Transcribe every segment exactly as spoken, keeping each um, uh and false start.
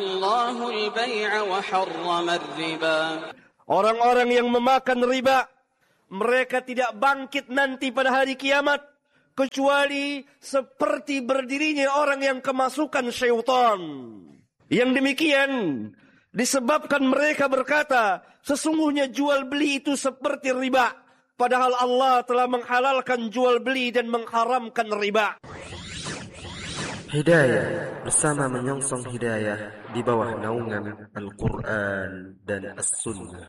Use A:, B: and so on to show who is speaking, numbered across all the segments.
A: Allahul bai'a wa harrama riba.
B: Orang-orang yang memakan riba, mereka tidak bangkit nanti pada hari kiamat kecuali seperti berdirinya orang yang kemasukan syaitan. Yang demikian disebabkan mereka berkata, sesungguhnya jual beli itu seperti riba. Padahal Allah telah menghalalkan jual beli dan mengharamkan riba.
C: Hidayah bersama menyongsong hidayah di bawah naungan Al-Quran dan As-Sunnah.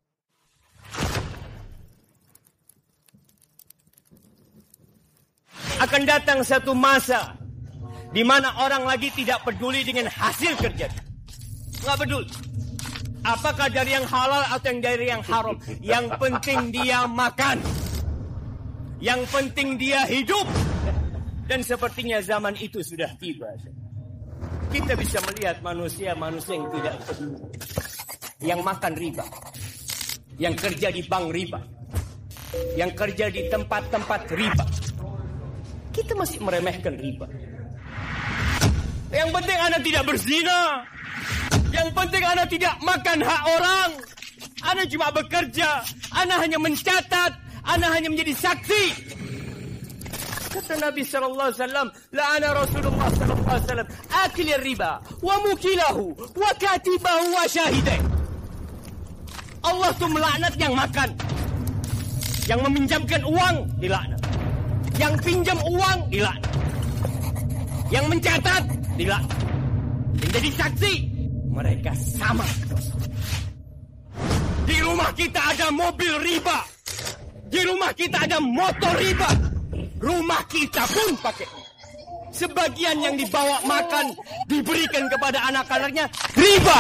D: Akan datang satu masa di mana orang lagi tidak peduli dengan hasil kerja. Nggak peduli. Apakah dari yang halal atau yang dari yang haram. Yang penting dia makan. Yang penting dia hidup. Dan sepertinya zaman itu sudah tiba. Kita bisa melihat manusia-manusia yang tidak peduli. Yang makan riba. Yang kerja di bank riba. Yang kerja di tempat-tempat riba. Kita masih meremehkan riba. Yang penting Anda tidak berzina. Yang penting Anda tidak makan hak orang. Anda cuma bekerja. Anda hanya mencatat. Anda hanya menjadi saksi. Kata Nabi sallallahu alaihi wasallam, la'ana Rasulullah sallallahu alaihi wasallam akil riba wa mukilahu wa katibahu wa syahidai. Allah tu melaknat yang makan. Yang meminjamkan uang dilaknat. Yang pinjam uang dilaknat. Yang mencatat dilaknat. Yang jadi saksi mereka sama. Di rumah kita ada mobil riba. Di rumah kita ada motor riba. Rumah kita pun pakai. Sebagian yang dibawa makan diberikan kepada anak-anaknya riba.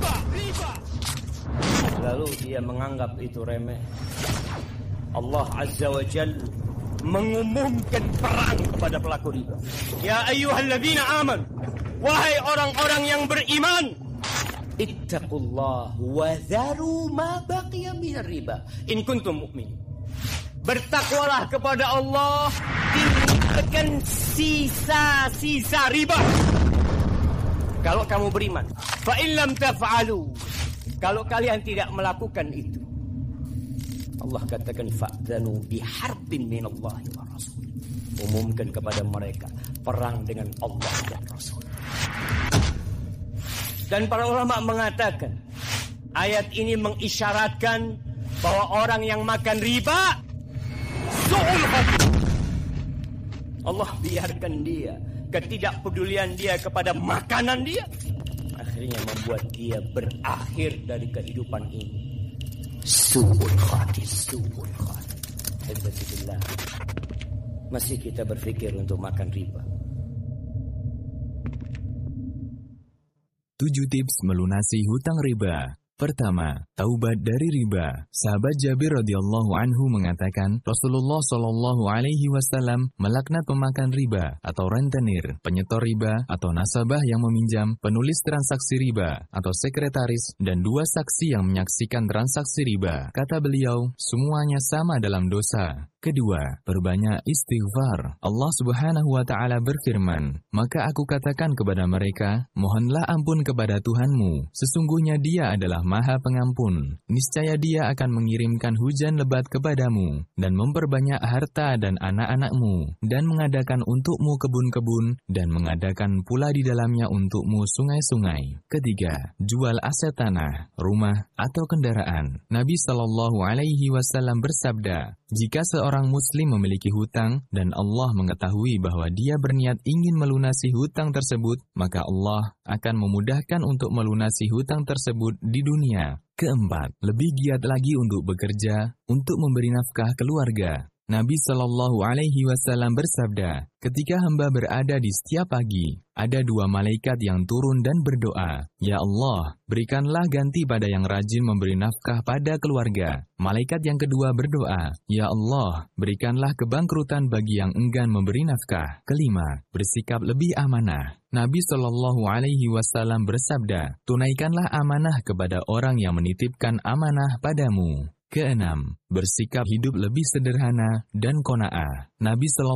D: Lalu dia menganggap itu remeh. Allah Azza wa Jalla mengumumkan perang kepada pelaku riba. Ya ayyuhalladzina aman, wahai orang-orang yang beriman, ittaqullah wa dharu ma baqiya minar riba in kuntum mu'minin. Bertakwalah kepada Allah, tinggalkan sisa-sisa riba. Kalau kamu beriman, fa in lam taf'alu, kalau kalian tidak melakukan itu, Allah katakan fa'dhanu biharbin minallahi wa rasul. Umumkan kepada mereka perang dengan Allah dan Rasul. Dan para ulama mengatakan ayat ini mengisyaratkan bahwa orang yang makan riba su'ul khatimah. Allah biarkan dia, ketidakpedulian dia kepada makanan dia akhirnya membuat dia berakhir dari kehidupan ini su'ul khatimah. Su'ul khatimah. Masih kita berpikir untuk makan riba.
E: Tujuh tips melunasi hutang riba. Pertama, taubat dari riba. Sahabat Jabir radhiyallahu anhu mengatakan, Rasulullah shallallahu alaihi wasallam melaknat pemakan riba atau rentenir, penyetor riba atau nasabah yang meminjam, penulis transaksi riba atau sekretaris, dan dua saksi yang menyaksikan transaksi riba. Kata beliau, semuanya sama dalam dosa. Kedua, perbanyak istighfar. Allah Subhanahu wa Ta'ala berfirman, maka aku katakan kepada mereka, mohonlah ampun kepada Tuhanmu. Sesungguhnya Dia adalah Maha Pengampun. Niscaya Dia akan mengirimkan hujan lebat kepadamu dan memperbanyak harta dan anak-anakmu dan mengadakan untukmu kebun-kebun dan mengadakan pula di dalamnya untukmu sungai-sungai. Ketiga, jual aset tanah, rumah atau kendaraan. Nabi Shallallahu Alaihi Wasallam bersabda, jika seorang muslim memiliki hutang dan Allah mengetahui bahwa dia berniat ingin melunasi hutang tersebut, maka Allah akan memudahkan untuk melunasi hutang tersebut di dunia. Keempat, lebih giat lagi untuk bekerja, untuk memberi nafkah keluarga. Nabi Shallallahu Alaihi Wasallam bersabda, ketika hamba berada di setiap pagi, ada dua malaikat yang turun dan berdoa, ya Allah, berikanlah ganti pada yang rajin memberi nafkah pada keluarga. Malaikat yang kedua berdoa, ya Allah, berikanlah kebangkrutan bagi yang enggan memberi nafkah. Kelima, bersikap lebih amanah. Nabi Shallallahu Alaihi Wasallam bersabda, tunaikanlah amanah kepada orang yang menitipkan amanah padamu. Keenam, bersikap hidup lebih sederhana dan qanaah. Nabi Sallallahu